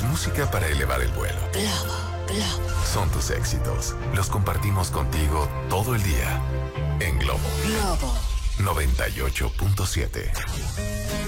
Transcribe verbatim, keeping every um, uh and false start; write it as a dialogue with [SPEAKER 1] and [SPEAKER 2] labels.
[SPEAKER 1] música para elevar el vuelo.
[SPEAKER 2] Globo, Globo.
[SPEAKER 1] Son tus éxitos. Los compartimos contigo todo el día. En Globo.
[SPEAKER 2] Globo.
[SPEAKER 1] noventa y ocho punto siete.